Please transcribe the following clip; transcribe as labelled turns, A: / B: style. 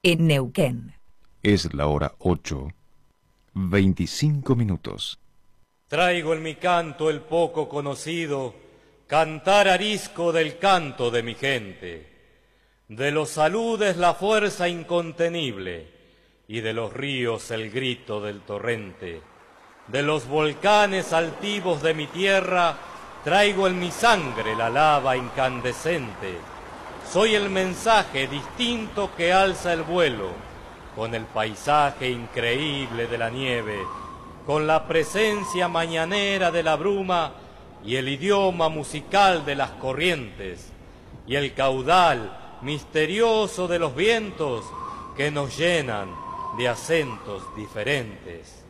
A: en Neuquén.
B: Es la hora 8:25.
C: Traigo en mi canto el poco conocido cantar arisco del canto de mi gente. De los aludes la fuerza incontenible y de los ríos el grito del torrente. De los volcanes altivos de mi tierra traigo en mi sangre la lava incandescente. Soy el mensaje distinto que alza el vuelo, con el paisaje increíble de la nieve, con la presencia mañanera de la bruma y el idioma musical de las corrientes, y el caudal misterioso de los vientos que nos llenan de acentos diferentes.